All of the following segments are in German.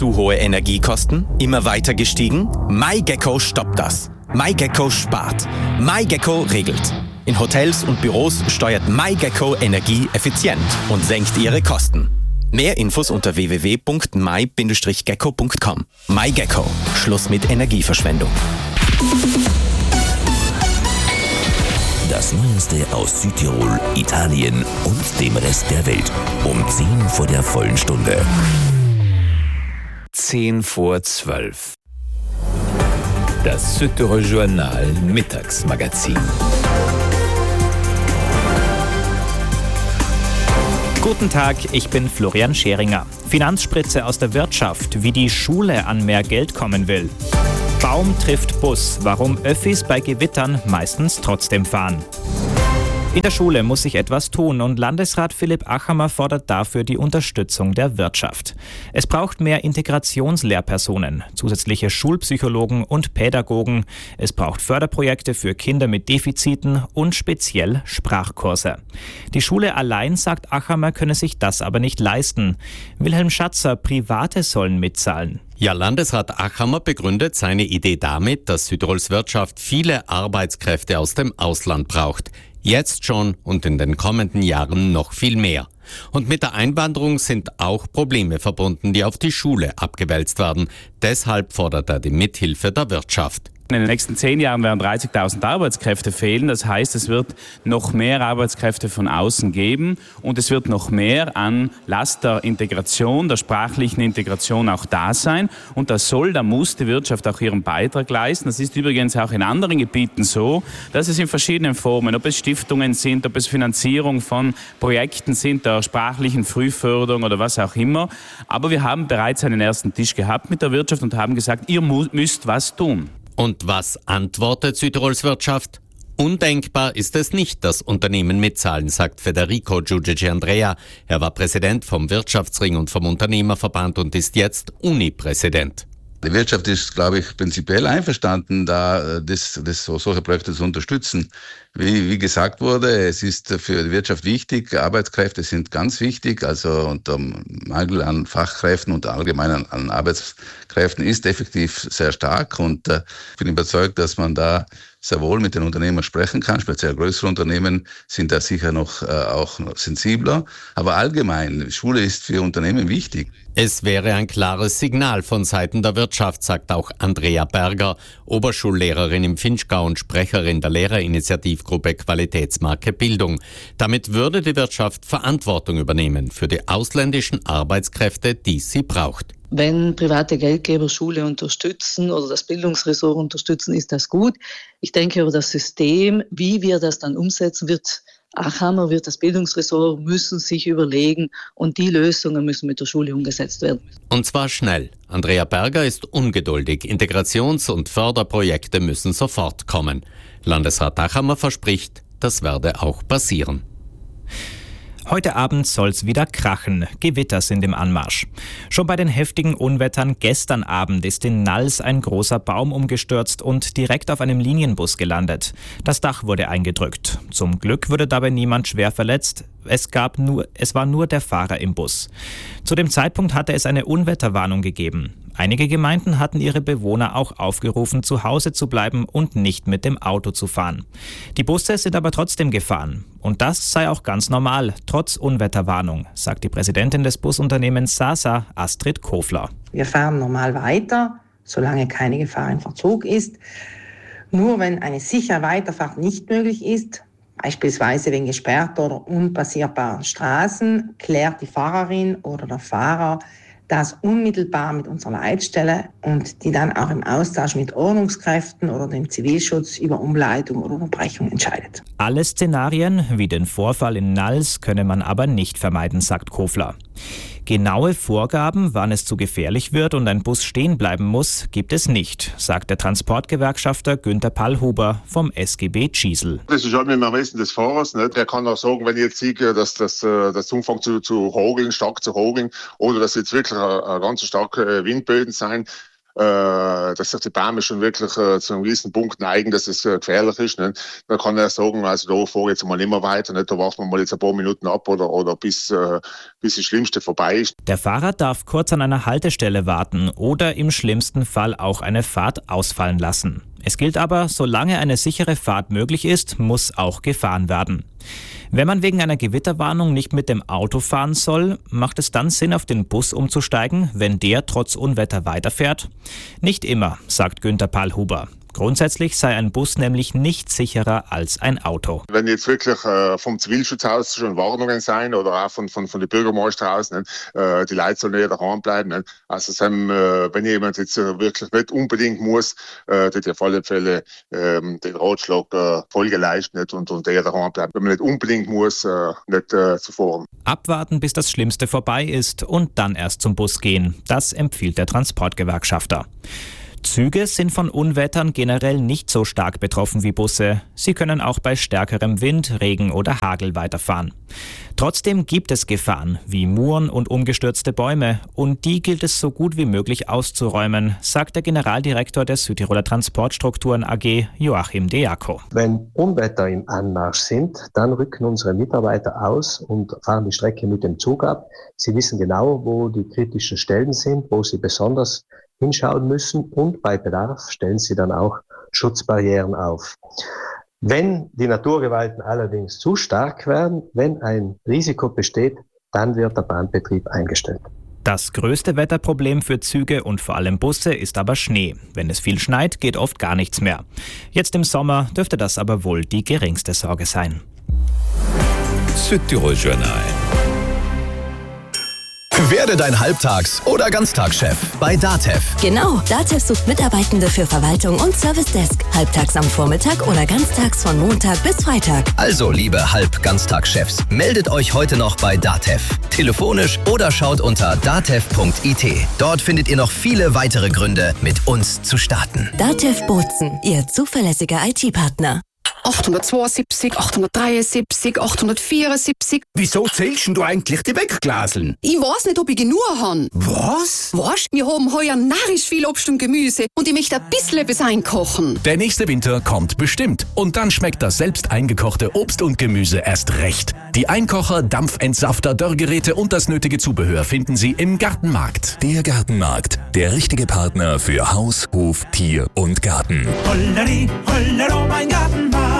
Zu hohe Energiekosten? Immer weiter gestiegen? MyGecko stoppt das. MyGecko spart. MyGecko regelt. In Hotels und Büros steuert MyGecko Energie effizient und senkt ihre Kosten. Mehr Infos unter www.my-gecko.com. MyGecko. Schluss mit Energieverschwendung. Das Neueste aus Südtirol, Italien und dem Rest der Welt. Um 10 vor der vollen Stunde. 10 vor 12. Das Südtirol Journal Mittagsmagazin. Guten Tag, ich bin Florian Scheringer. Finanzspritze aus der Wirtschaft, wie die Schule an mehr Geld kommen will. Baum trifft Bus, warum Öffis bei Gewittern meistens trotzdem fahren. In der Schule muss sich etwas tun und Landesrat Philipp Achammer fordert dafür die Unterstützung der Wirtschaft. Es braucht mehr Integrationslehrpersonen, zusätzliche Schulpsychologen und Pädagogen. Es braucht Förderprojekte für Kinder mit Defiziten und speziell Sprachkurse. Die Schule allein, sagt Achammer, könne sich das aber nicht leisten. Wilhelm Schatzer, Private sollen mitzahlen. Ja, Landesrat Achammer begründet seine Idee damit, dass Südtirols Wirtschaft viele Arbeitskräfte aus dem Ausland braucht. Jetzt schon und in den kommenden Jahren noch viel mehr. Und mit der Einwanderung sind auch Probleme verbunden, die auf die Schule abgewälzt werden. Deshalb fordert er die Mithilfe der Wirtschaft. In den nächsten 10 Jahren werden 30.000 Arbeitskräfte fehlen. Das heißt, es wird noch mehr Arbeitskräfte von außen geben und es wird noch mehr an Last der Integration, der sprachlichen Integration auch da sein. Und da muss die Wirtschaft auch ihren Beitrag leisten. Das ist übrigens auch in anderen Gebieten so, dass es in verschiedenen Formen, ob es Stiftungen sind, ob es Finanzierung von Projekten sind, der sprachlichen Frühförderung oder was auch immer. Aber wir haben bereits einen ersten Tisch gehabt mit der Wirtschaft und haben gesagt, ihr müsst was tun. Und was antwortet Südtirols Wirtschaft? Undenkbar ist es nicht, dass Unternehmen mitzahlen, sagt Federico Giudice Andrea. Er war Präsident vom Wirtschaftsring und vom Unternehmerverband und ist jetzt Uni-Präsident. Die Wirtschaft ist, glaube ich, prinzipiell einverstanden, solche Projekte zu unterstützen. Wie gesagt wurde, es ist für die Wirtschaft wichtig, Arbeitskräfte sind ganz wichtig, also unter Mangel an Fachkräften und allgemein an Arbeitskräften ist effektiv sehr stark und ich bin überzeugt, dass man da sehr wohl mit den Unternehmern sprechen kann. Speziell größere Unternehmen sind da sicher noch auch sensibler, aber allgemein, Schule ist für Unternehmen wichtig. Es wäre ein klares Signal von Seiten der Wirtschaft, sagt auch Andrea Berger, Oberschullehrerin im Vinschgau und Sprecherin der Lehrerinitiativgruppe Qualitätsmarke Bildung. Damit würde die Wirtschaft Verantwortung übernehmen für die ausländischen Arbeitskräfte, die sie braucht. Wenn private Geldgeber Schule unterstützen oder das Bildungsressort unterstützen, ist das gut. Ich denke über das System, wie wir das dann umsetzen, Achammer wird das Bildungsressort müssen sich überlegen und die Lösungen müssen mit der Schule umgesetzt werden. Und zwar schnell. Andrea Berger ist ungeduldig. Integrations- und Förderprojekte müssen sofort kommen. Landesrat Achammer verspricht, das werde auch passieren. Heute Abend soll's wieder krachen. Gewitter sind im Anmarsch. Schon bei den heftigen Unwettern gestern Abend ist in Nals ein großer Baum umgestürzt und direkt auf einem Linienbus gelandet. Das Dach wurde eingedrückt. Zum Glück wurde dabei niemand schwer verletzt. Es war nur der Fahrer im Bus. Zu dem Zeitpunkt hatte es eine Unwetterwarnung gegeben. Einige Gemeinden hatten ihre Bewohner auch aufgerufen, zu Hause zu bleiben und nicht mit dem Auto zu fahren. Die Busse sind aber trotzdem gefahren. Und das sei auch ganz normal, trotz Unwetterwarnung, sagt die Präsidentin des Busunternehmens Sasa, Astrid Kofler. Wir fahren normal weiter, solange keine Gefahr im Verzug ist. Nur wenn eine sichere Weiterfahrt nicht möglich ist, beispielsweise wegen gesperrter oder unpassierbaren Straßen, klärt die Fahrerin oder der Fahrer das unmittelbar mit unserer Leitstelle und die dann auch im Austausch mit Ordnungskräften oder dem Zivilschutz über Umleitung oder Unterbrechung entscheidet. Alle Szenarien, wie den Vorfall in Nals, könne man aber nicht vermeiden, sagt Kofler. Genaue Vorgaben, wann es zu gefährlich wird und ein Bus stehen bleiben muss, gibt es nicht, sagt der Transportgewerkschafter Günther Pallhuber vom SGB Tschiesel. Das ist halt mit dem Ermessen des Fahrers. Nicht? Der kann auch sagen, wenn ich jetzt sehe, dass das Umfang zu hageln, stark zu hageln, oder dass jetzt wirklich ganz starke Windböen sein, dass sich die Bäume schon wirklich zu einem gewissen Punkt neigen, dass es gefährlich ist. Nicht? Dann kann er sagen, also da fahre ich jetzt mal nicht mehr weiter, nicht? Da warten wir mal jetzt ein paar Minuten ab oder bis das Schlimmste vorbei ist. Der Fahrer darf kurz an einer Haltestelle warten oder im schlimmsten Fall auch eine Fahrt ausfallen lassen. Es gilt aber, solange eine sichere Fahrt möglich ist, muss auch gefahren werden. Wenn man wegen einer Gewitterwarnung nicht mit dem Auto fahren soll, macht es dann Sinn, auf den Bus umzusteigen, wenn der trotz Unwetter weiterfährt? Nicht immer, sagt Günther Pahlhuber. Grundsätzlich sei ein Bus nämlich nicht sicherer als ein Auto. Wenn jetzt wirklich vom Zivilschutz aus schon Warnungen sein oder auch von den Bürgermeister aus, nicht? Die Leute sollen ja daheim bleiben. Nicht? Also wenn jemand jetzt wirklich nicht unbedingt muss, wird auf alle Fälle den Ratschlag Folge leisten nicht? Und der daheim bleibt. Wenn man nicht unbedingt muss, nicht zu fahren. Abwarten, bis das Schlimmste vorbei ist und dann erst zum Bus gehen. Das empfiehlt der Transportgewerkschafter. Züge sind von Unwettern generell nicht so stark betroffen wie Busse. Sie können auch bei stärkerem Wind, Regen oder Hagel weiterfahren. Trotzdem gibt es Gefahren wie Muren und umgestürzte Bäume und die gilt es so gut wie möglich auszuräumen, sagt der Generaldirektor der Südtiroler Transportstrukturen AG, Joachim Dejaco. Wenn Unwetter im Anmarsch sind, dann rücken unsere Mitarbeiter aus und fahren die Strecke mit dem Zug ab. Sie wissen genau, wo die kritischen Stellen sind, wo sie besonders hinschauen müssen und bei Bedarf stellen sie dann auch Schutzbarrieren auf. Wenn die Naturgewalten allerdings zu stark werden, wenn ein Risiko besteht, dann wird der Bahnbetrieb eingestellt. Das größte Wetterproblem für Züge und vor allem Busse ist aber Schnee. Wenn es viel schneit, geht oft gar nichts mehr. Jetzt im Sommer dürfte das aber wohl die geringste Sorge sein. Südtirol Journal. Werde dein Halbtags- oder Ganztagschef bei DATEV. Genau, DATEV sucht Mitarbeitende für Verwaltung und Service Desk. Halbtags am Vormittag oder ganztags von Montag bis Freitag. Also, liebe Halb-Ganztagschefs, meldet euch heute noch bei DATEV. Telefonisch oder schaut unter datev.it. Dort findet ihr noch viele weitere Gründe, mit uns zu starten. DATEV Bozen, Ihr zuverlässiger IT-Partner. 872, 873, 874. Wieso zählst du eigentlich die Wegglaseln? Ich weiß nicht, ob ich genug habe. Was? Weißt, wir haben heuer narrisch viel Obst und Gemüse und ich möchte ein bisschen etwas einkochen. Der nächste Winter kommt bestimmt. Und dann schmeckt das selbst eingekochte Obst und Gemüse erst recht. Die Einkocher, Dampfentsafter, Dörrgeräte und das nötige Zubehör finden Sie im Gartenmarkt. Der Gartenmarkt, der richtige Partner für Haus, Hof, Tier und Garten. Holleri, hollero, mein Gartenmarkt.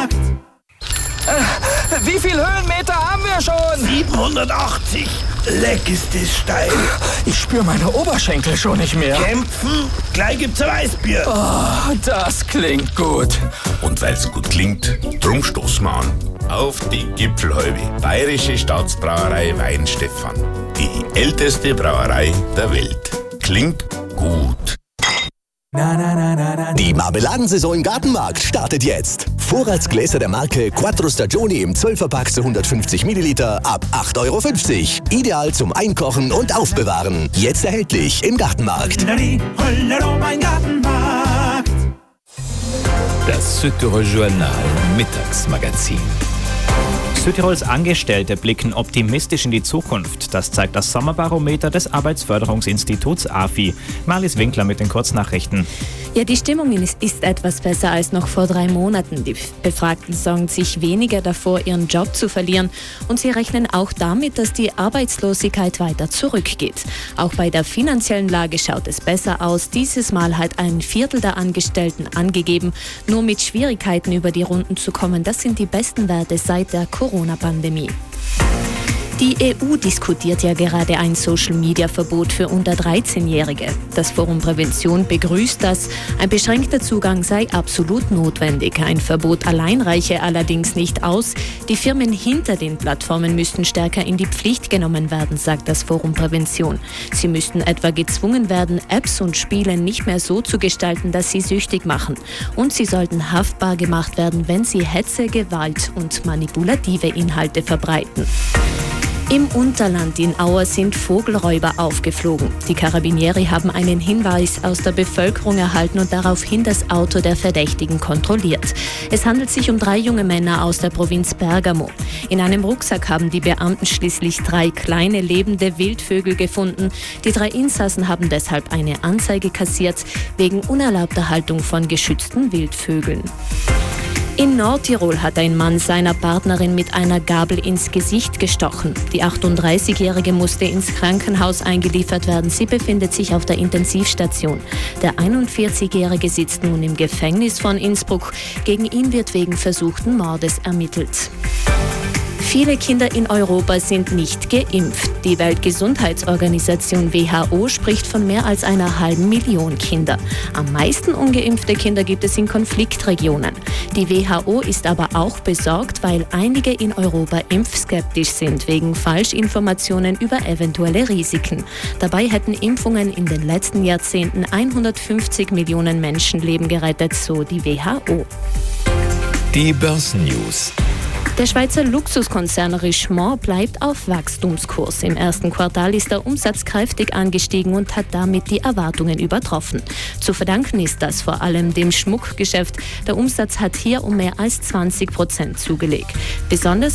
Wie viel Höhenmeter haben wir schon? 780. Leck ist das steil. Ich spüre meine Oberschenkel schon nicht mehr. Kämpfen? Gleich gibt's ein Weißbier. Oh, das klingt gut. Und weil's gut klingt, drum stoßen wir an. Auf die Gipfelhalbe. Bayerische Staatsbrauerei Weinstefan. Die älteste Brauerei der Welt. Klingt gut. Die Marmeladensaison im Gartenmarkt startet jetzt. Vorratsgläser der Marke Quattro Stagioni im 12er-Pack zu 150 Milliliter ab 8,50 €. Ideal zum Einkochen und Aufbewahren. Jetzt erhältlich im Gartenmarkt. Das Südtirol Journal Mittagsmagazin. Südtirols Angestellte blicken optimistisch in die Zukunft. Das zeigt das Sommerbarometer des Arbeitsförderungsinstituts AFI. Marlies Winkler mit den Kurznachrichten. Ja, die Stimmung ist etwas besser als noch vor 3 Monaten. Die Befragten sorgen sich weniger davor, ihren Job zu verlieren. Und sie rechnen auch damit, dass die Arbeitslosigkeit weiter zurückgeht. Auch bei der finanziellen Lage schaut es besser aus. Dieses Mal hat 1/4 der Angestellten angegeben, nur mit Schwierigkeiten über die Runden zu kommen. Das sind die besten Werte seit der Corona-Pandemie. Die EU diskutiert ja gerade ein Social-Media-Verbot für unter 13-Jährige. Das Forum Prävention begrüßt das. Ein beschränkter Zugang sei absolut notwendig. Ein Verbot allein reiche allerdings nicht aus. Die Firmen hinter den Plattformen müssten stärker in die Pflicht genommen werden, sagt das Forum Prävention. Sie müssten etwa gezwungen werden, Apps und Spiele nicht mehr so zu gestalten, dass sie süchtig machen. Und sie sollten haftbar gemacht werden, wenn sie Hetze, Gewalt und manipulative Inhalte verbreiten. Im Unterland in Auer sind Vogelräuber aufgeflogen. Die Carabinieri haben einen Hinweis aus der Bevölkerung erhalten und daraufhin das Auto der Verdächtigen kontrolliert. Es handelt sich um 3 junge Männer aus der Provinz Bergamo. In einem Rucksack haben die Beamten schließlich 3 kleine lebende Wildvögel gefunden. Die 3 Insassen haben deshalb eine Anzeige kassiert wegen unerlaubter Haltung von geschützten Wildvögeln. In Nordtirol hat ein Mann seiner Partnerin mit einer Gabel ins Gesicht gestochen. Die 38-Jährige musste ins Krankenhaus eingeliefert werden. Sie befindet sich auf der Intensivstation. Der 41-Jährige sitzt nun im Gefängnis von Innsbruck. Gegen ihn wird wegen versuchten Mordes ermittelt. Viele Kinder in Europa sind nicht geimpft. Die Weltgesundheitsorganisation WHO spricht von mehr als 500.000 Kinder. Am meisten ungeimpfte Kinder gibt es in Konfliktregionen. Die WHO ist aber auch besorgt, weil einige in Europa impfskeptisch sind, wegen Falschinformationen über eventuelle Risiken. Dabei hätten Impfungen in den letzten Jahrzehnten 150 Millionen Menschenleben gerettet, so die WHO. Die Börsennews. Der Schweizer Luxuskonzern Richemont bleibt auf Wachstumskurs. Im ersten Quartal ist der Umsatz kräftig angestiegen und hat damit die Erwartungen übertroffen. Zu verdanken ist das vor allem dem Schmuckgeschäft. Der Umsatz hat hier um mehr als 20% zugelegt. Besonders